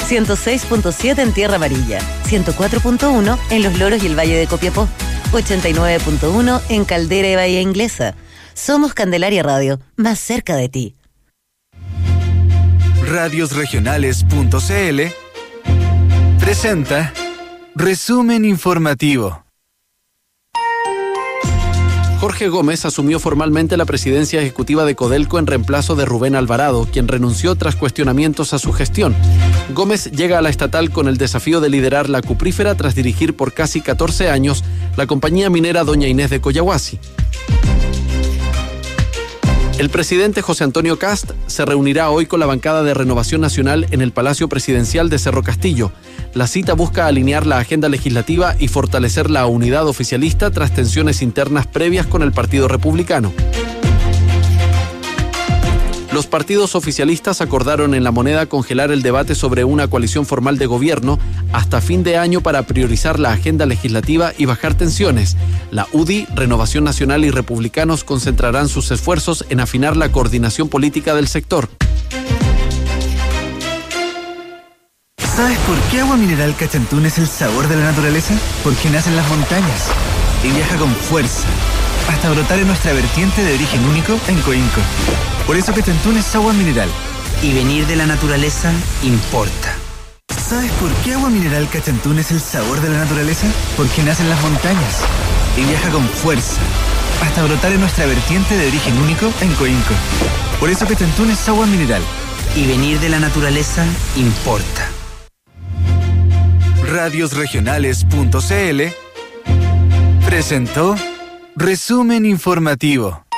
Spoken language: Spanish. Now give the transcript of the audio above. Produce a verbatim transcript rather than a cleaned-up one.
ciento seis punto siete en Tierra Amarilla, ciento cuatro punto uno en Los Loros y el Valle de Copiapó, ochenta y nueve punto uno en Caldera y Bahía Inglesa. Somos Candelaria Radio, más cerca de ti. radiosregionales punto c l presenta Resumen Informativo. Jorge Gómez asumió formalmente la presidencia ejecutiva de Codelco en reemplazo de Rubén Alvarado, quien renunció tras cuestionamientos a su gestión. Gómez llega a la estatal con el desafío de liderar la cuprífera tras dirigir por casi catorce años la compañía minera Doña Inés de Collahuasi. El presidente José Antonio Kast se reunirá hoy con la bancada de Renovación Nacional en el Palacio Presidencial de Cerro Castillo. La cita busca alinear la agenda legislativa y fortalecer la unidad oficialista tras tensiones internas previas con el Partido Republicano. Los partidos oficialistas acordaron en La Moneda congelar el debate sobre una coalición formal de gobierno hasta fin de año para priorizar la agenda legislativa y bajar tensiones. La U D I, Renovación Nacional y Republicanos concentrarán sus esfuerzos en afinar la coordinación política del sector. ¿Sabes por qué Agua Mineral Cachantún es el sabor de la naturaleza? Porque nace en las montañas y viaja con fuerza hasta brotar en nuestra vertiente de origen único en Coinco. Por eso Cachantún es agua mineral. Y venir de la naturaleza importa. ¿Sabes por qué Agua Mineral Cachantún es el sabor de la naturaleza? Porque nace en las montañas y viaja con fuerza hasta brotar en nuestra vertiente de origen único en Coinco. Por eso Cachantún es agua mineral. Y venir de la naturaleza importa. radiosregionales punto c l presentó Resumen Informativo.